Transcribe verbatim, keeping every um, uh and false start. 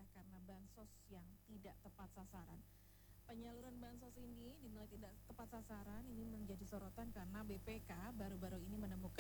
rupiah karena bansos yang tidak tepat sasaran. Penyaluran bansos ini dinilai tidak tepat sasaran. Ini menjadi sorotan karena B P K baru-baru ini menemukan